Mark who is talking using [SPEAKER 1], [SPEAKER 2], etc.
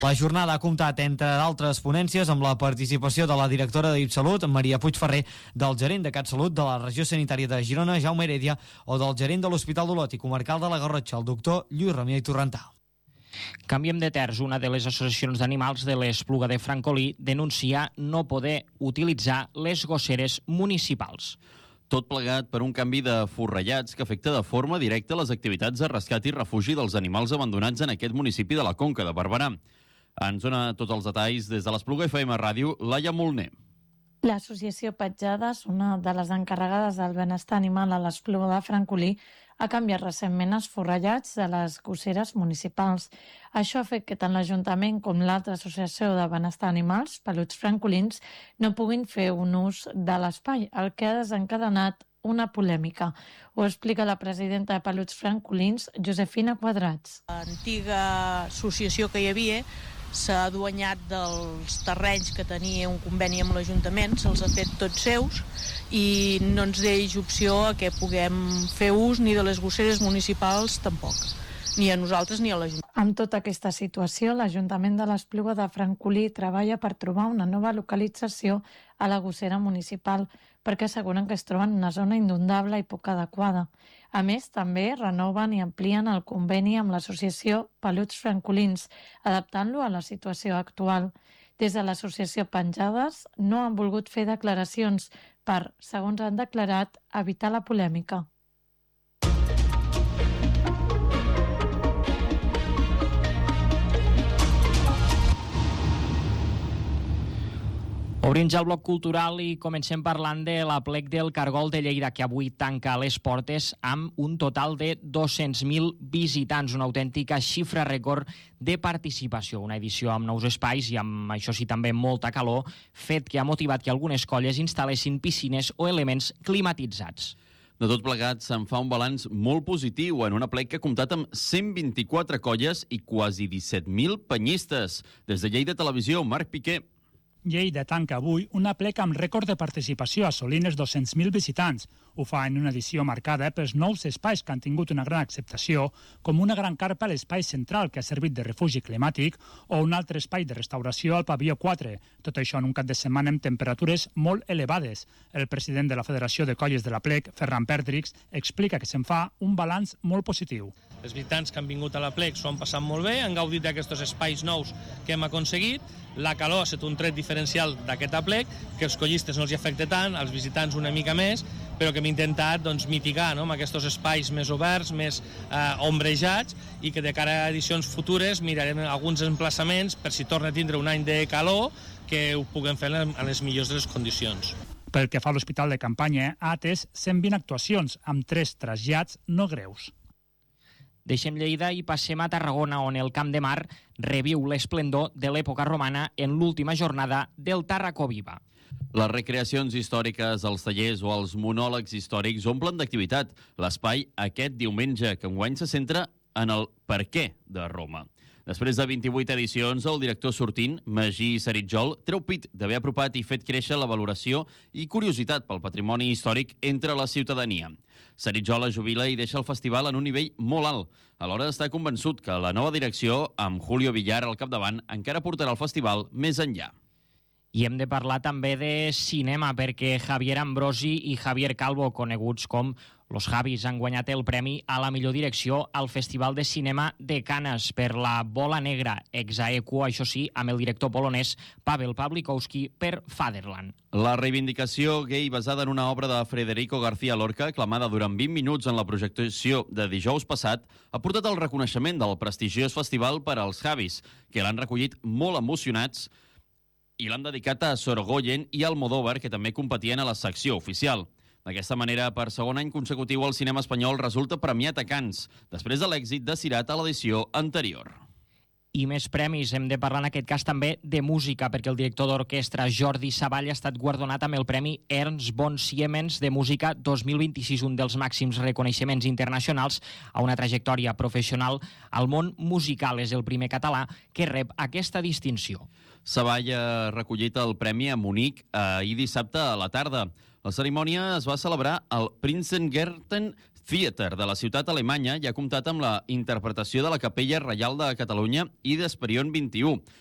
[SPEAKER 1] La jornada ha comptat, entre d'altres ponències, amb la participació de la directora d'IPSalut, Maria Puigferrer, del gerent de CatSalut de la regió sanitària de Girona, Jaume Heredia, o del gerent de l'Hospital d'Olot i Comarcal de la Garrotxa, el doctor Lluís Ramià i Torrentà.
[SPEAKER 2] Canviem de terç. Una de les associacions d'animals de l'Espluga de Francolí denuncia no poder utilitzar les gosseres municipals.
[SPEAKER 3] Tot plegat per un canvi de forrellats que afecta de forma directa les activitats de rescat i refugi dels animals abandonats en aquest municipi de la Conca de Barberà. Ens dona tots els detalls des de l'Espluga FM Ràdio, Laia Molner.
[SPEAKER 4] L'Associació Petjades, una de les encarregades del benestar animal a l'Espluga de Francolí, ha canviat recentment els forrellats de les gosseres municipals. Això ha fet que tant l'Ajuntament com l'altra associació de benestar animals, Peluts Francolins, no puguin fer un ús de l'espai, el que ha desencadenat una polèmica. Ho explica la presidenta de Peluts Francolins, Josefina Quadrats.
[SPEAKER 5] L'antiga associació que hi havia s'ha aduanyat dels terrenys que tenia un conveni amb l'Ajuntament, se'ls ha fet tots seus i no ens deix opció a que puguem fer ús ni de les gosseres municipals tampoc, ni a nosaltres ni a l'Ajuntament.
[SPEAKER 4] Amb tota aquesta situació, l'Ajuntament de l'Espluga de Francolí treballa per trobar una nova localització a la gossera municipal, perquè asseguren que es troba en una zona inundable i poc adequada. A més, també renoven i amplien el conveni amb l'associació Peluts Francolins, adaptant-lo a la situació actual. Des de l'associació Penjades no han volgut fer declaracions per, segons han declarat, evitar la polèmica.
[SPEAKER 2] Obrim ja el bloc cultural i comencem parlant de l'Aplec del Cargol de Lleida, que avui tanca les portes amb un total de 200.000 visitants, una autèntica xifra rècord de participació. Una edició amb nous espais i amb, això sí, també molta calor, fet que ha motivat que algunes colles instal·lessin piscines o elements climatitzats.
[SPEAKER 3] De tot plegat, se'n fa un balanç molt positiu en un aplec que ha comptat amb 124 colles i quasi 17.000 penyistes. Des de Lleida Televisió, Marc Piqué.
[SPEAKER 6] Lleida tanca avui un aplec amb rècord de participació, assolint els 200.000 visitants. Ho fa en una edició marcada pels nous espais que han tingut una gran acceptació, com una gran carpa a l'espai central que ha servit de refugi climàtic o un altre espai de restauració al Pavió 4. Tot això en un cap de setmana amb temperatures molt elevades. El president de la Federació de Colles de l'Aplec, Ferran Perdrix, explica que se'n fa un balanç molt positiu.
[SPEAKER 7] Els visitants que han vingut a l'Aplec s'ho han passat molt bé, han gaudit d'aquests espais nous que hem aconseguit. La calor ha estat un tret diferencial d'aquest aplec, que els collistes no els hi afecta tant, als visitants una mica més, però que hem intentat mitigar, no?, amb aquests espais més oberts, més ombrejats, i que de cara a edicions futures mirarem alguns emplaçaments per si torna a tindre un any de calor, que ho puguem fer en les millors de les condicions.
[SPEAKER 6] Pel que fa a l'Hospital de Campanya, ha atès 120 actuacions, amb 3 trasllats no greus.
[SPEAKER 2] Deixem Lleida i passem a Tarragona, on el Camp de Mar reviu l'esplendor de l'època romana en l'última jornada del Tarracó Viva.
[SPEAKER 3] Les recreacions històriques, els tallers o els monòlegs històrics omplen d'activitat l'espai aquest diumenge, que enguany se centra en el per què de Roma. Després de 28 edicions, el director sortint, Magí Saritjol, treu pit d'haver apropat i fet créixer la valoració i curiositat pel patrimoni històric entre la ciutadania. Saritjol es jubila i deixa el festival en un nivell molt alt. Alhora està convençut que la nova direcció, amb Julio Villar al capdavant, encara portarà el festival més enllà.
[SPEAKER 2] I hem de parlar també de cinema, perquè Javier Ambrosi i Javier Calvo, coneguts com Los Javis, han guanyat el premi a la millor direcció al Festival de Cinema de Canes per La Bola Negra, ex aequo, això sí, amb el director polonès Paweł Pawlikowski per Fatherland.
[SPEAKER 3] La reivindicació gay basada en una obra de Federico García Lorca, aclamada durant 20 minuts en la projecció de dijous passat, ha portat el reconeixement del prestigiós festival per als Javis, que l'han recollit molt emocionats i l'han dedicat a Sorogoyen i Almodóvar, que també competien a la secció oficial. D'aquesta manera, per segon any consecutiu, el cinema espanyol resulta premiat a Cannes, després de l'èxit de Sirat a l'edició anterior.
[SPEAKER 2] I més premis, hem de parlar en aquest cas també de música, perquè el director d'orquestra Jordi Savall ha estat guardonat amb el Premi Ernst von Siemens de Música 2026, un dels màxims reconeixements internacionals a una trajectòria professional al món musical. És el primer català que rep aquesta distinció.
[SPEAKER 3] Savall ha recollit el premi a Munic ahir dissabte a la tarda. La cerimònia es va celebrar al Prinsengarten Theater de la ciutat alemanya ja ha comptat amb la interpretació de la Capella Reial de Catalunya i d'Esperion 21.